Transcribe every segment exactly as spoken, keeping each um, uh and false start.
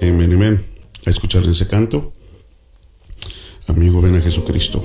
Amén, amén. A escuchar ese canto. Amigo, ven a Jesucristo.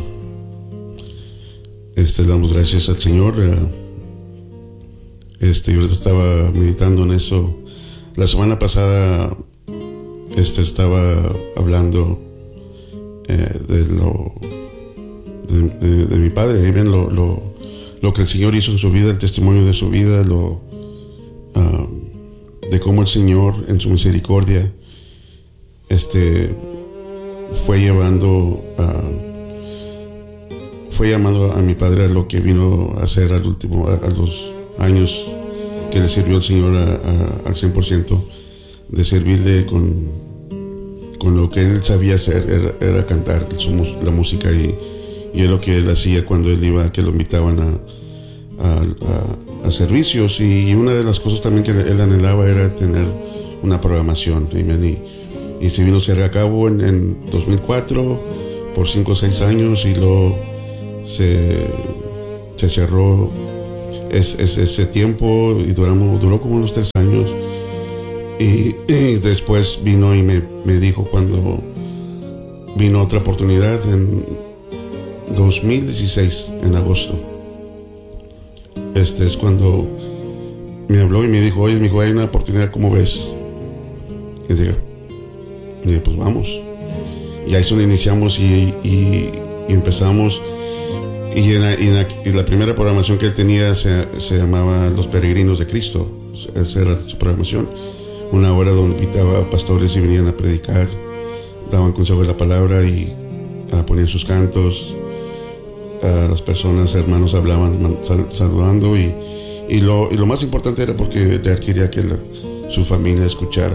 Este, damos gracias al Señor. Este, yo ahorita estaba meditando en eso. La semana pasada, este, estaba hablando eh, de lo de, de, de mi padre. Ahí ven lo, lo, lo que el Señor hizo en su vida, el testimonio de su vida, lo uh, de cómo el Señor en su misericordia este fue llevando a fue llamando a mi padre a lo que vino a hacer al último, a, a los años que le sirvió al Señor a, a, al cien por ciento, de servirle con, con lo que él sabía hacer, era, era cantar su, la música, y, y es lo que él hacía cuando él iba, que lo invitaban a, a, a, a servicios. Y una de las cosas también que él anhelaba era tener una programación, y, y se vino a hacer a cabo en, en dos mil cuatro por cinco o seis años, y luego se, se cerró es, es, ese tiempo, y duramos, duró como unos tres años. Y, y después vino y me, me dijo, cuando vino otra oportunidad en dos mil dieciséis, en agosto, este es cuando me habló y me dijo: oye, amigo, hay una oportunidad, ¿cómo ves? Y dije, y dije pues vamos. Y ahí es donde iniciamos y, y, y empezamos. Y en, la, y, en la, y la primera programación que él tenía se, se llamaba Los Peregrinos de Cristo. Esa era su programación. Una hora donde invitaba a pastores y venían a predicar, daban consejo de la palabra y uh, ponían sus cantos. Uh, las personas, hermanos, hablaban sal, saludando. Y, y, lo, y lo más importante era porque él quería que la, su familia escuchara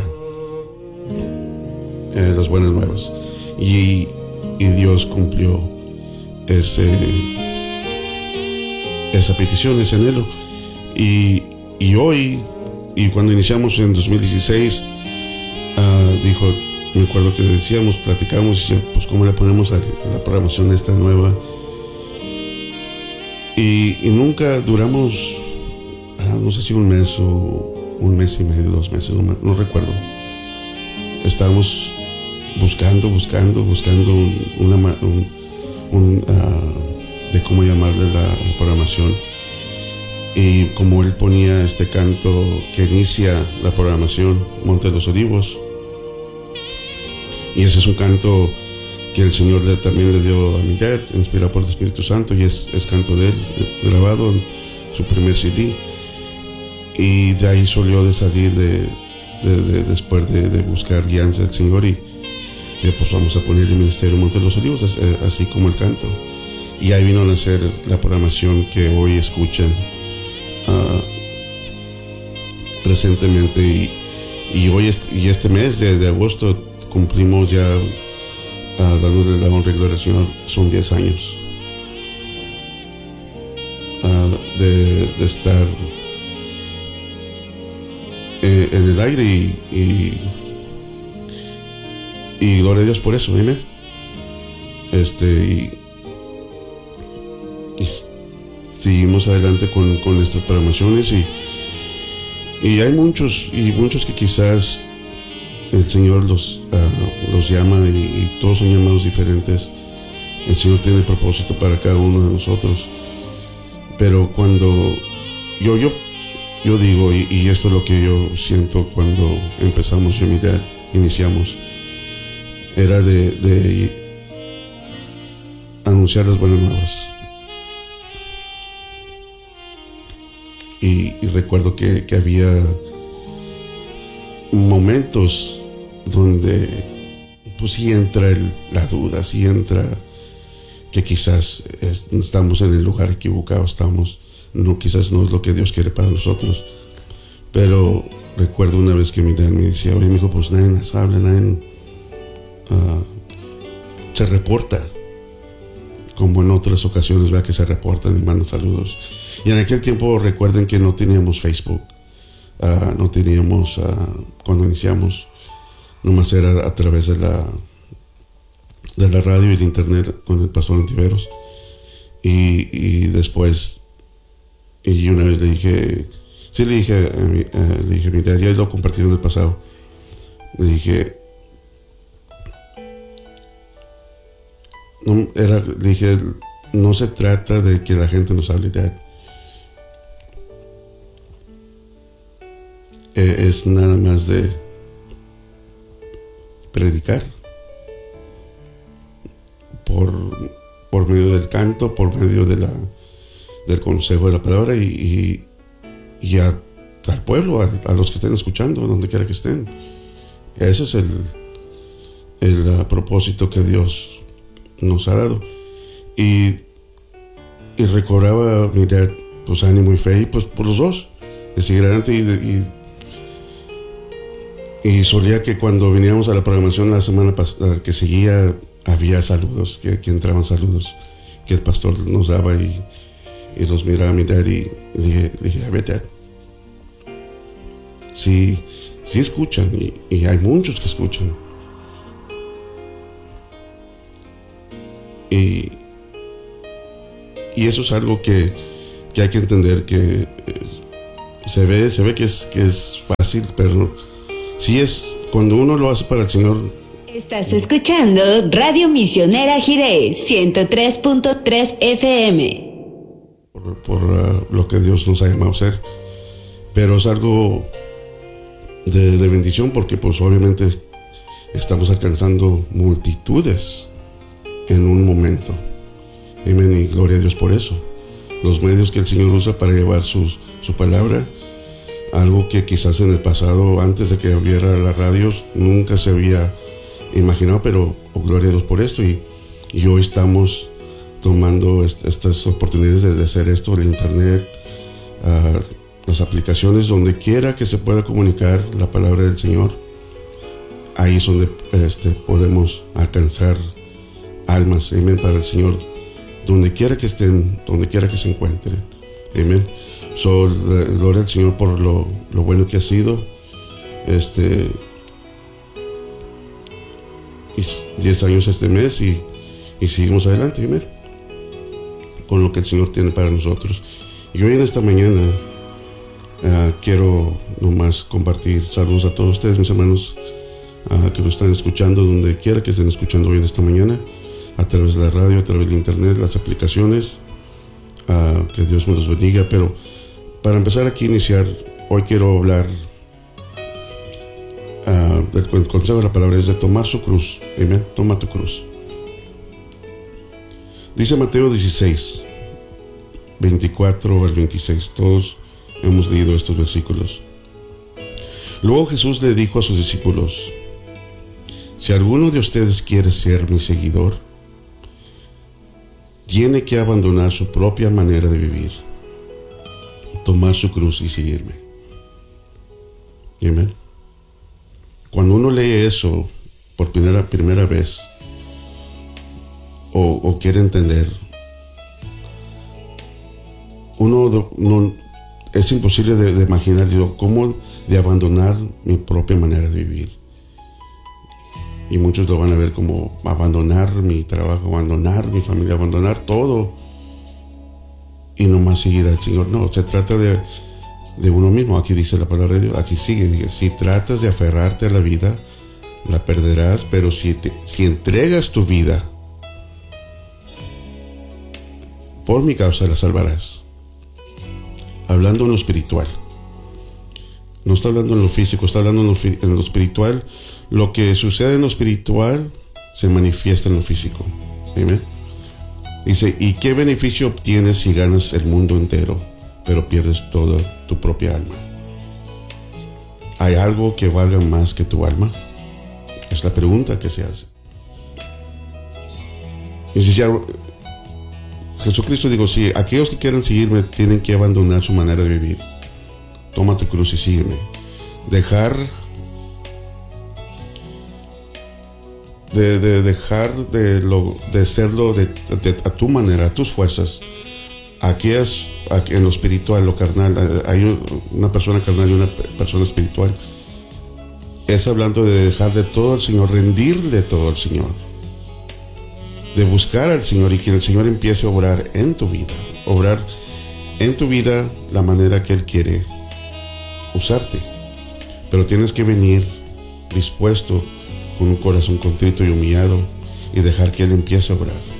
eh, las buenas nuevas. Y, y Dios cumplió ese, esa petición, ese anhelo. Y, y hoy, y cuando iniciamos en dos mil dieciséis, uh, dijo, me acuerdo que decíamos, platicamos, pues cómo le ponemos a, a la programación esta nueva. Y, y nunca duramos, uh, no sé si un mes o un mes y medio, dos meses, no, no recuerdo. Estábamos buscando, buscando, buscando un, una, un, un uh, de cómo llamarle la, la programación. Y como él ponía este canto que inicia la programación, Monte de los Olivos, y ese es un canto que el Señor le, también le dio a mi dad, inspirado por el Espíritu Santo, y es, es canto de él, grabado en su primer C D. Y de ahí solió de salir de, de, de después de, de buscar guianza del Señor, y eh, pues vamos a poner el Ministerio Monte de los Olivos, eh, así como el canto. Y ahí vino a nacer la programación que hoy escuchan uh, presentemente. Y, y hoy est- y este mes de, de agosto cumplimos ya, uh, dándole la honra y gloria al Señor, son diez años uh, de, de estar eh, en el aire, y, y y gloria a Dios por eso, amén. Este, y, y seguimos adelante con, con estas programaciones, y, y hay muchos, y muchos que quizás el Señor los, uh, los llama, y, y todos son llamados diferentes. El Señor tiene propósito para cada uno de nosotros. Pero cuando yo, yo, yo digo, y, y esto es lo que yo siento cuando empezamos, yo mirar, iniciamos, era de, de anunciar las buenas nuevas. Y, y recuerdo que, que había momentos donde pues sí entra el, la duda, sí entra que quizás es, estamos en el lugar equivocado, estamos, no, quizás no es lo que Dios quiere para nosotros. Pero recuerdo una vez que mi me decía, oye, mijo, pues nadie nos habla, nadie Uh, se reporta, como en otras ocasiones, vea que se reportan y mandan saludos. Y en aquel tiempo recuerden que no teníamos Facebook, uh, no teníamos, uh, cuando iniciamos, nomás era a través de la de la radio y el internet con el pastor Antiveros. Y, y después, y una vez le dije, sí le dije, a mi, uh, le dije, mira, ya lo he compartido en el pasado, le dije, no, era, dije, no se trata de que la gente nos hable de él. Eh, es nada más de predicar por, por medio del canto, por medio de la, del consejo de la palabra y, y, y a, al pueblo, a, a los que estén escuchando, donde quiera que estén. Ese es el, el uh, propósito que Dios nos ha dado. Y, y recobraba, mira, pues ánimo y fe, y pues por los dos, de seguir adelante. Y, y, y solía que cuando veníamos a la programación la semana pasada, que seguía, había saludos, que, que entraban saludos, que el pastor nos daba y, y los miraba a mirar y, y dije, dije, a ver, Dad, sí, sí escuchan y, y hay muchos que escuchan. Y, y eso es algo que, que hay que entender, que eh, se ve, se ve que es, que es fácil, pero sí es, cuando uno lo hace para el Señor. Estás escuchando Radio Misionera Jiré, ciento tres punto tres F M. Por, por uh, lo que Dios nos ha llamado a hacer. Pero es algo de, de bendición, porque pues obviamente estamos alcanzando multitudes en un momento. Amén, y gloria a Dios por eso. Los medios que el Señor usa para llevar sus, su palabra, algo que quizás en el pasado, antes de que hubiera las radios, nunca se había imaginado, pero oh, gloria a Dios por esto. Y, y hoy estamos tomando est- estas oportunidades de, de hacer esto, el internet, uh, las aplicaciones, donde quiera que se pueda comunicar la palabra del Señor. Ahí es donde este, podemos alcanzar almas, amén, para el Señor, donde quiera que estén, donde quiera que se encuentren, amén. So, gloria al Señor por lo, lo bueno que ha sido. Este, diez años este mes y, y seguimos adelante, amén, con lo que el Señor tiene para nosotros. Y hoy en esta mañana uh, quiero nomás compartir saludos a todos ustedes, mis hermanos, uh, que nos están escuchando, donde quiera que estén escuchando hoy en esta mañana, a través de la radio, a través de internet, las aplicaciones. Uh, que Dios me los bendiga. Pero para empezar aquí, iniciar, hoy quiero hablar uh, del consejo de la palabra, es de tomar su cruz. Amén, toma tu cruz. Dice Mateo dieciséis, veinticuatro al veintiséis. Todos hemos leído estos versículos. Luego Jesús le dijo a sus discípulos: si alguno de ustedes quiere ser mi seguidor, tiene que abandonar su propia manera de vivir, tomar su cruz y seguirme. Amén. Cuando uno lee eso por primera, primera vez, o, o quiere entender, uno no, es imposible de, de imaginar, digo, cómo de abandonar mi propia manera de vivir. Y muchos lo van a ver como abandonar mi trabajo, abandonar mi familia, abandonar todo y nomás seguir al Señor. No, se trata de, de uno mismo. Aquí dice la palabra de Dios, aquí sigue, dice, si tratas de aferrarte a la vida, la perderás, pero si, te, si entregas tu vida por mi causa, la salvarás. Hablando en lo espiritual. No está hablando en lo físico, está hablando en lo, en lo espiritual. Lo que sucede en lo espiritual se manifiesta en lo físico. Amén. Dice, ¿y qué beneficio obtienes si ganas el mundo entero, pero pierdes toda tu propia alma? ¿Hay algo que valga más que tu alma? Es la pregunta que se hace. Y si Jesucristo dijo, sí, aquellos que quieran seguirme tienen que abandonar su manera de vivir. Toma tu cruz y sígueme. Dejar De, de dejar de, lo, de serlo de, de, a tu manera, a tus fuerzas. Aquí es aquí en lo espiritual, lo carnal. Hay una persona carnal y una persona espiritual. Es hablando de dejar de todo al Señor, rendirle todo al Señor, de buscar al Señor y que el Señor empiece a obrar en tu vida, obrar en tu vida la manera que Él quiere usarte. Pero tienes que venir dispuesto, con un corazón contrito y humillado, y dejar que Él empiece a obrar.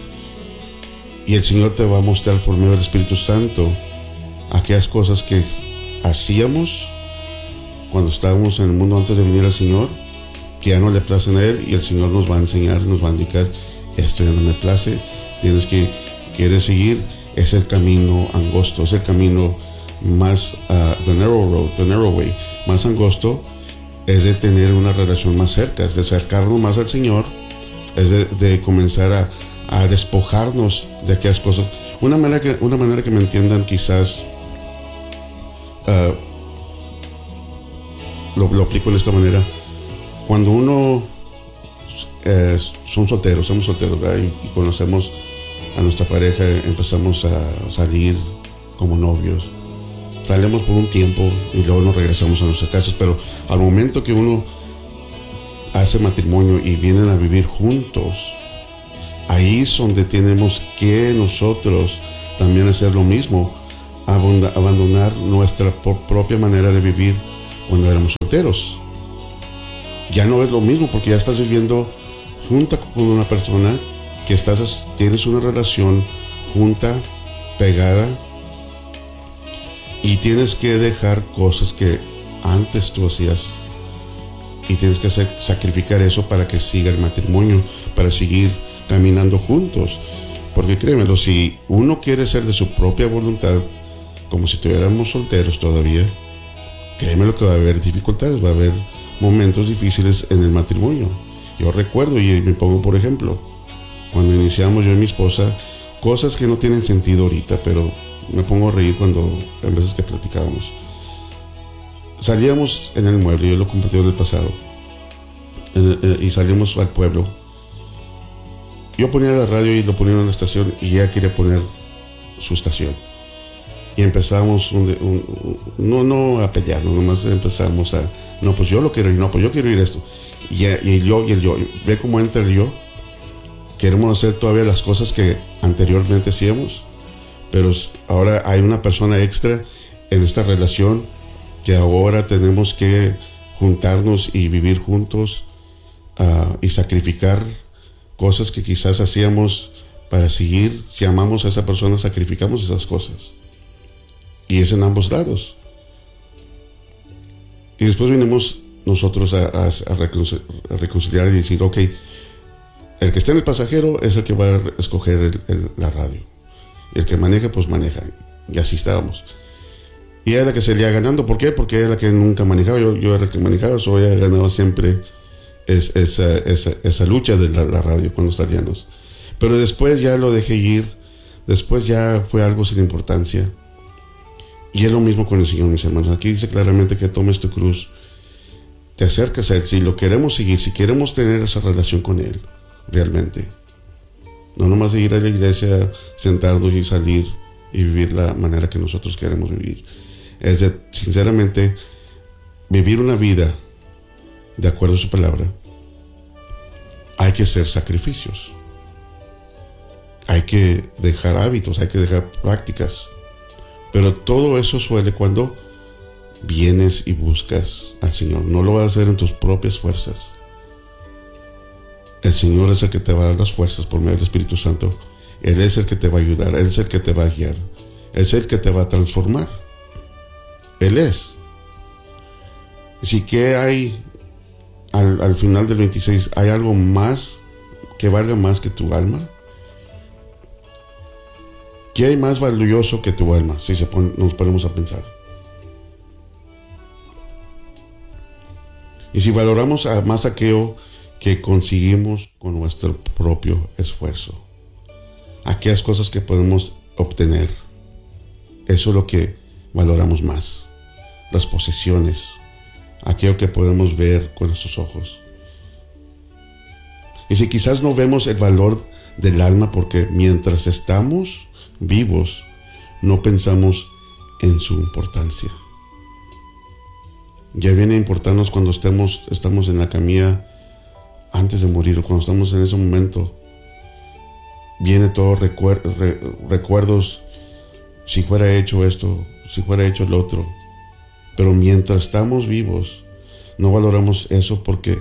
Y el Señor te va a mostrar por medio del Espíritu Santo aquellas cosas que hacíamos cuando estábamos en el mundo antes de venir al Señor, que ya no le placen a Él, y el Señor nos va a enseñar, nos va a indicar: esto ya no me place, tienes que, quieres seguir, es el camino angosto, es el camino más, uh, the narrow road, the narrow way, más angosto, es de tener una relación más cerca, es de acercarnos más al Señor, es de, de comenzar a, a despojarnos de aquellas cosas. Una manera que, una manera que me entiendan quizás, uh, lo, lo aplico de esta manera. Cuando uno eh, son solteros, somos solteros, ¿verdad? Y, y conocemos a nuestra pareja, empezamos a salir como novios, salimos por un tiempo y luego nos regresamos a nuestras casas, pero al momento que uno hace matrimonio y vienen a vivir juntos, ahí es donde tenemos que nosotros también hacer lo mismo, abandonar nuestra propia manera de vivir cuando éramos solteros. Ya no es lo mismo, porque ya estás viviendo junta con una persona, que estás, tienes una relación junta, pegada, y tienes que dejar cosas que antes tú hacías, y tienes que hacer, sacrificar eso para que siga el matrimonio, para seguir caminando juntos. Porque créemelo, si uno quiere ser de su propia voluntad, como si estuviéramos solteros todavía, créemelo que va a haber dificultades, va a haber momentos difíciles en el matrimonio. Yo recuerdo, y me pongo por ejemplo, cuando iniciamos yo y mi esposa, cosas que no tienen sentido ahorita, pero me pongo a reír cuando en veces que platicábamos. Salíamos en el mueble, yo lo compartí en el pasado, y salíamos al pueblo. Yo ponía la radio y lo ponía en la estación, y ella quería poner su estación. Y empezamos un, un, un, no, no a pelearnos, nomás empezamos a, no, pues yo lo quiero ir, no, pues yo quiero ir esto. Y, y el yo y el yo, ve cómo entra el yo. Queremos hacer todavía las cosas que anteriormente hacíamos, pero ahora hay una persona extra en esta relación que ahora tenemos que juntarnos y vivir juntos, uh, y sacrificar cosas que quizás hacíamos para seguir. Si amamos a esa persona, sacrificamos esas cosas. Y es en ambos lados. Y después venimos nosotros a, a, a, reconciliar, a reconciliar y decir: ok, el que está en el pasajero es el que va a escoger el, el, la radio. Y el que maneja, pues maneja. Y así estábamos. Y era la que salía ganando. ¿Por qué? Porque era la que nunca manejaba. Yo, yo era el que manejaba, so ella ganaba siempre es, esa, esa, esa lucha de la, la radio cuando salíamos. Pero después ya lo dejé ir. Después ya fue algo sin importancia. Y es lo mismo con el Señor, mis hermanos. Aquí dice claramente que tomes tu cruz, te acercas a Él. Si lo queremos seguir, si queremos tener esa relación con Él, realmente. No nomás de ir a la iglesia, sentarnos y salir y vivir la manera que nosotros queremos vivir. Es de, sinceramente, vivir una vida de acuerdo a su palabra. Hay que hacer sacrificios. Hay que dejar hábitos, hay que dejar prácticas. Pero todo eso suele cuando vienes y buscas al Señor. No lo vas a hacer en tus propias fuerzas. El Señor es el que te va a dar las fuerzas por medio del Espíritu Santo. Él es el que te va a ayudar. Él es el que te va a guiar. Él es el que te va a transformar. Él es. Así que hay, al, al final del veintiséis, ¿hay algo más que valga más que tu alma? ¿Qué hay más valioso que tu alma? Si se pone, nos ponemos a pensar. Y si valoramos a más aquello que conseguimos con nuestro propio esfuerzo, aquellas cosas que podemos obtener, eso es lo que valoramos más. Las posesiones, aquello que podemos ver con nuestros ojos. Y si quizás no vemos el valor del alma porque mientras estamos vivos, no pensamos en su importancia. Ya viene a importarnos cuando estemos, estamos en la camilla antes de morir, o cuando estamos en ese momento. Viene todo recuer, re, recuerdos, si fuera hecho esto, si fuera hecho el otro. Pero mientras estamos vivos, no valoramos eso porque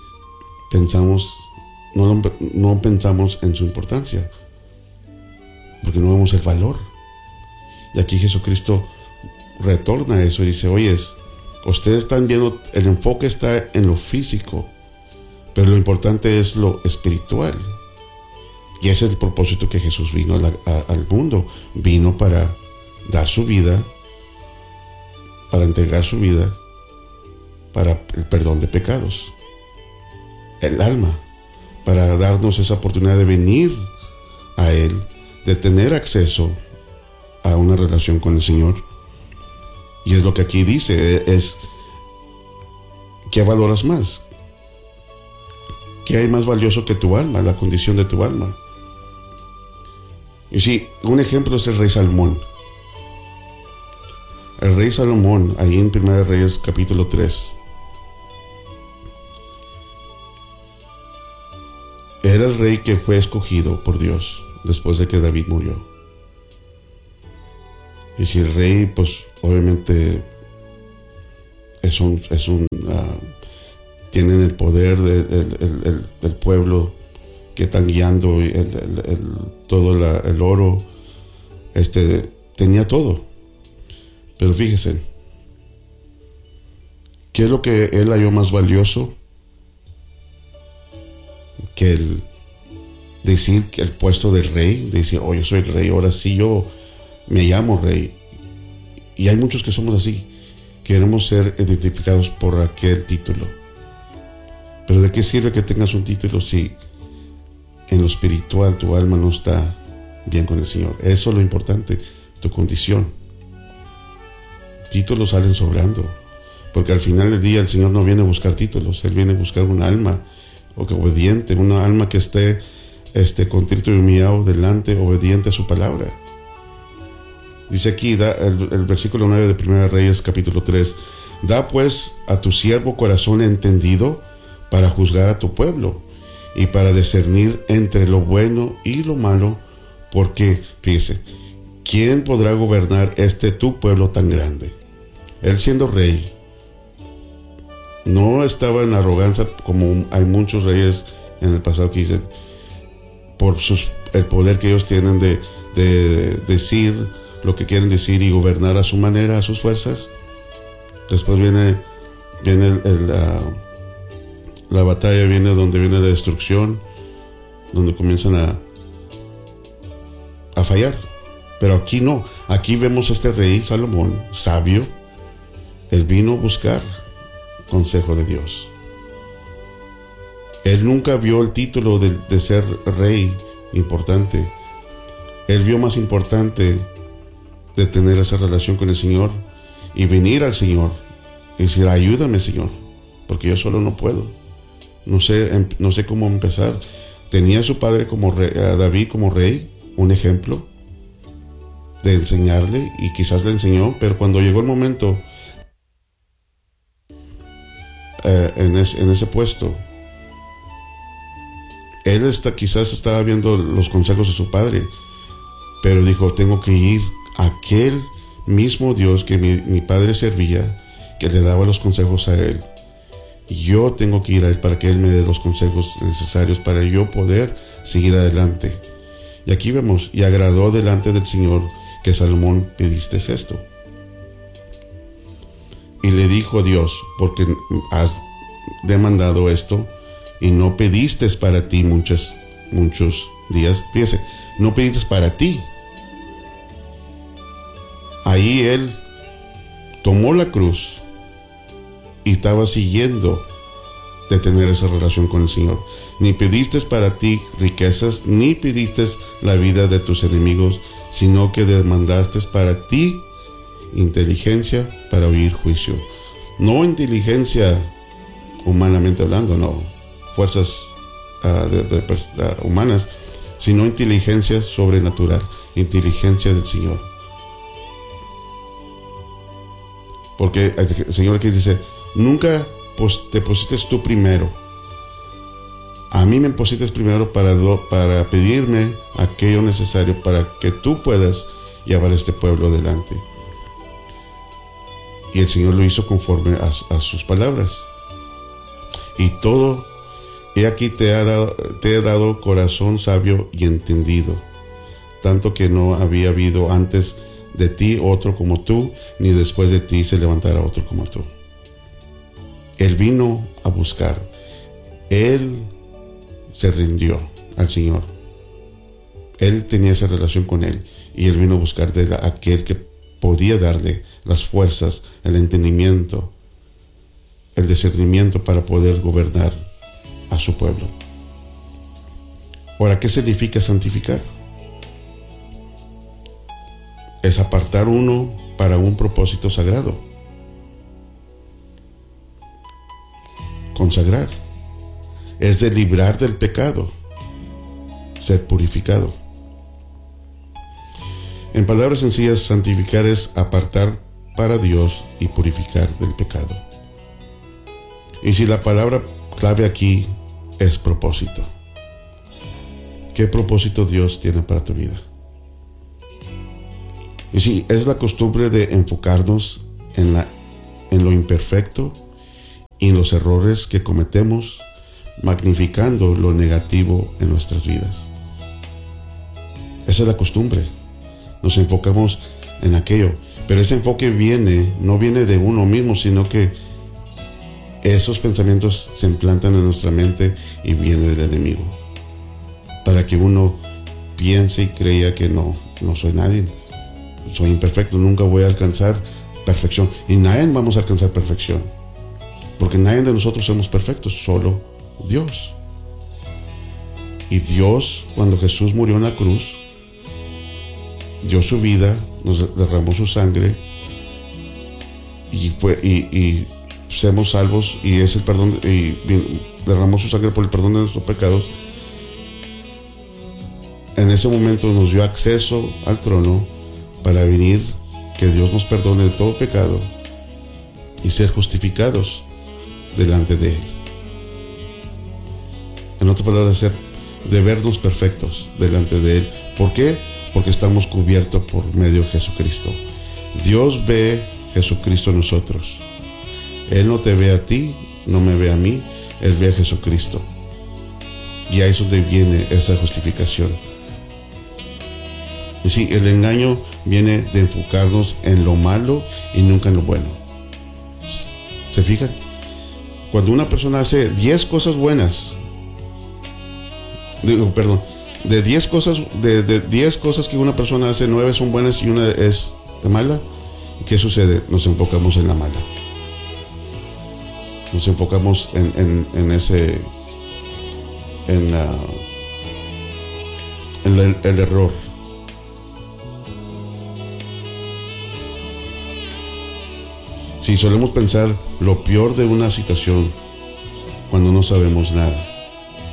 pensamos, no, no pensamos en su importancia. porque no vemos el valor. Y aquí Jesucristo retorna a eso y dice, oye, ustedes están viendo, el enfoque está en lo físico, pero lo importante es lo espiritual. Y ese es el propósito que Jesús vino a la, a, al mundo. Vino para dar su vida, para entregar su vida, para el perdón de pecados. El alma, para darnos esa oportunidad de venir a Él, de tener acceso a una relación con el Señor. Y es lo que aquí dice, es ¿qué valoras más? ¿Qué hay más valioso que tu alma, la condición de tu alma? Y sí, un ejemplo es el rey Salomón. El rey Salomón, ahí en Primera Reyes capítulo tres, era el rey que fue escogido por Dios después de que David murió. Y si el rey, pues obviamente es un, es un uh, tienen el poder de, el, el, el, el pueblo que están guiando, el, el, el, todo la, el oro, este, tenía todo. Pero fíjense, ¿qué es lo que él halló más valioso? Que el decir que el puesto del rey, decir, oh, yo soy el rey, ahora sí yo me llamo rey. Y hay muchos que somos así, queremos ser identificados por aquel título. Pero ¿de qué sirve que tengas un título si en lo espiritual tu alma no está bien con el Señor? Eso es lo importante, tu condición. Títulos salen sobrando, porque al final del día el Señor no viene a buscar títulos, Él viene a buscar un alma obediente, una alma que esté este, contrito y humillado delante, obediente a su palabra. Dice aquí, da, el, el versículo nueve de Primera Reyes capítulo tres, da pues a tu siervo corazón entendido para juzgar a tu pueblo y para discernir entre lo bueno y lo malo, porque, fíjese, ¿quién podrá gobernar este tu pueblo tan grande? Él siendo rey, no estaba en arrogancia como hay muchos reyes en el pasado que dicen, por sus, el poder que ellos tienen de, de decir lo que quieren decir y gobernar a su manera, a sus fuerzas. Después viene, viene el, el, la, la batalla, viene donde viene la destrucción, donde comienzan a, a fallar. Pero aquí no, aquí vemos a este rey Salomón, sabio. Él vino a buscar consejo de Dios. Él nunca vio el título de, de ser rey importante. Él vio más importante de tener esa relación con el Señor y venir al Señor y decir, ayúdame, Señor, porque yo solo no puedo. No sé, no sé cómo empezar. Tenía a su padre como rey, a David como rey, un ejemplo de enseñarle, y quizás le enseñó, pero cuando llegó el momento eh, en, es, en ese puesto, él está, quizás estaba viendo los consejos de su padre, pero dijo, tengo que ir a aquel mismo Dios que mi, mi padre servía, que le daba los consejos a él. Yo tengo que ir a él para que él me dé los consejos necesarios para yo poder seguir adelante. Y aquí vemos, y agradó delante del Señor que Salomón pediste esto. Y le dijo Dios, porque has demandado esto y no pediste para ti muchos, muchos días. Fíjese, no pediste para ti. Ahí él tomó la cruz y estaba siguiendo de tener esa relación con el Señor. Ni pediste para ti riquezas, ni pediste la vida de tus enemigos, sino que demandaste para ti inteligencia para oír juicio. No inteligencia humanamente hablando, no, fuerzas uh, de, de, de, uh, humanas, sino inteligencia sobrenatural, inteligencia del Señor. Porque el Señor aquí dice, nunca te pusiste tú primero. A mí me pusiste primero para, do, para pedirme aquello necesario para que tú puedas llevar a este pueblo adelante. Y el Señor lo hizo conforme a, a sus palabras. Y todo, he aquí te, ha dado, te he dado corazón sabio y entendido, tanto que no había habido antes de ti otro como tú, ni después de ti se levantará otro como tú. Él vino a buscar. Él se rindió al Señor. Él tenía esa relación con Él, y Él vino a buscar de aquel que podía darle las fuerzas, el entendimiento, el discernimiento para poder gobernar a su pueblo. Ahora, ¿qué significa santificar? Es apartar uno para un propósito sagrado. Consagrar es de librar del pecado, ser purificado. En palabras sencillas, santificar es apartar para Dios y purificar del pecado. Y si la palabra clave aquí es propósito, ¿qué propósito Dios tiene para tu vida? Y si es la costumbre de enfocarnos en, la, en lo imperfecto y en los errores que cometemos, magnificando lo negativo en nuestras vidas. Esa es la costumbre. Nos enfocamos en aquello, pero ese enfoque viene, no viene de uno mismo, sino que esos pensamientos se implantan en nuestra mente y viene del enemigo, para que uno piense y crea que no, no soy nadie, soy imperfecto, nunca voy a alcanzar perfección, y nadie vamos a alcanzar perfección, porque nadie de nosotros somos perfectos, solo Dios. Y Dios, cuando Jesús murió en la cruz, dio su vida, nos derramó su sangre y, fue, y, y seamos salvos, y es el perdón, y derramó su sangre por el perdón de nuestros pecados. En ese momento nos dio acceso al trono para venir, que Dios nos perdone de todo pecado y ser justificados delante de Él. En otras palabras, ser, de vernos perfectos delante de Él. ¿Por qué? Porque estamos cubiertos por medio de Jesucristo. Dios ve Jesucristo en nosotros. Él no te ve a ti, no me ve a mí, Él ve a Jesucristo. Y ahí es donde viene esa justificación. Y sí, el engaño viene de enfocarnos en lo malo y nunca en lo bueno. ¿Se fijan? Cuando una persona hace diez cosas buenas, digo, perdón, de diez cosas, de, de diez cosas que una persona hace, nueve son buenas y una es mala. ¿Qué sucede? Nos enfocamos en la mala. Nos enfocamos en, en, en ese, en, la, en la, el error. Si solemos pensar lo peor de una situación cuando no sabemos nada.